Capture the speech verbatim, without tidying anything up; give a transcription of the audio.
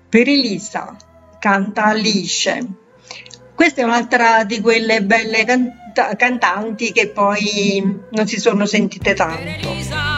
Per Elisa canta Alice. Questa è un'altra di quelle belle canta- cantanti che poi non si sono sentite tanto.